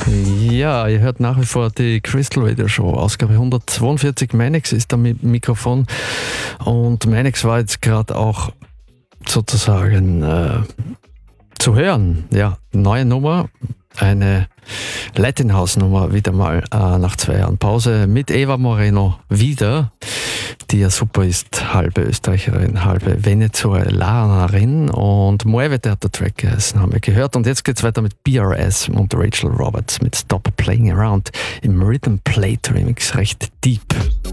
Ja, ihr hört nach wie vor die Crystal Radio Show. Ausgabe 142. Manex ist am Mikrofon. Und Manex war jetzt gerade auch sozusagen zu hören. Ja, neue Nummer. Eine Latin House Nummer wieder mal nach 2 Jahren Pause mit Eva Moreno wieder, die ja super ist, halbe Österreicherin, halbe Venezuelanerin, und Mueve der Track haben wir gehört. Und jetzt geht's weiter mit BRS und Rachel Roberts mit Stop Playing Around im Rhythm Plate Remix, recht deep.